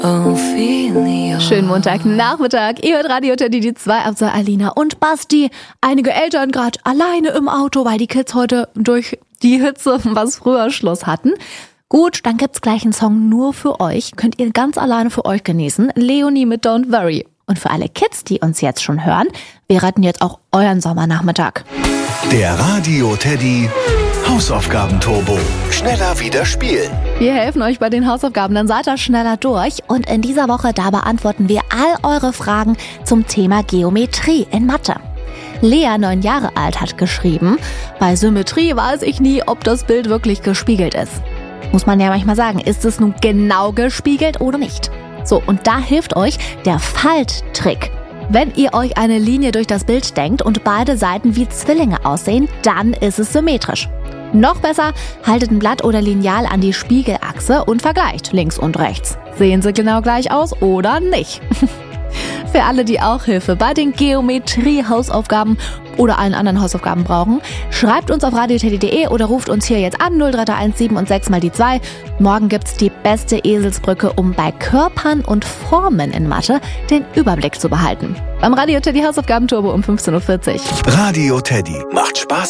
Schönen Montagnachmittag. Ihr hört Radio Teddy, die 2 Absal Alina und Basti. Einige Eltern gerade alleine im Auto, weil die Kids heute durch die Hitze was früher Schluss hatten. Gut, dann gibt's gleich einen Song nur für euch. Könnt ihr ganz alleine für euch genießen. Leonie mit Don't Worry. Und für alle Kids, die uns jetzt schon hören, wir retten jetzt auch euren Sommernachmittag. Der Radio Teddy Hausaufgaben-Turbo. Schneller wieder spielen. Wir helfen euch bei den Hausaufgaben, dann seid ihr schneller durch. Und in dieser Woche, da beantworten wir all eure Fragen zum Thema Geometrie in Mathe. Lea, 9 Jahre alt, hat geschrieben, bei Symmetrie weiß ich nie, ob das Bild wirklich gespiegelt ist. Muss man ja manchmal sagen, ist es nun genau gespiegelt oder nicht? So, und da hilft euch der Falttrick. Wenn ihr euch eine Linie durch das Bild denkt und beide Seiten wie Zwillinge aussehen, dann ist es symmetrisch. Noch besser, haltet ein Blatt oder Lineal an die Spiegelachse und vergleicht links und rechts. Sehen sie genau gleich aus oder nicht? Für alle, die auch Hilfe bei den Geometrie-Hausaufgaben oder allen anderen Hausaufgaben brauchen, schreibt uns auf radioteddy.de oder ruft uns hier jetzt an 0331 und 6 mal die 2. Morgen gibt's die beste Eselsbrücke, um bei Körpern und Formen in Mathe den Überblick zu behalten. Beim Radio Teddy Hausaufgaben-Turbo um 15.40 Uhr. Radio Teddy macht Spaß.